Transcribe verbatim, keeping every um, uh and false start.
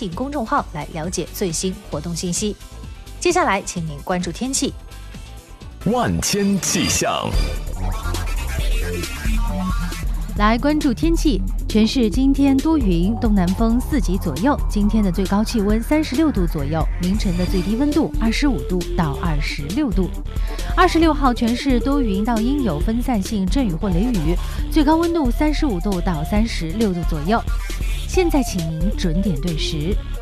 信公众号来了解最新活动信息。接下来，请您关注天气。 万千气象， 来关注天气。全市今天多云，东南风四级左右。今天的最高气温三十六度左右，凌晨的最低温度二十五度到二十六度。二十六号全市多云到阴有分散性阵雨或雷雨，最高温度三十五度到三十六度左右。现在请您准点对时。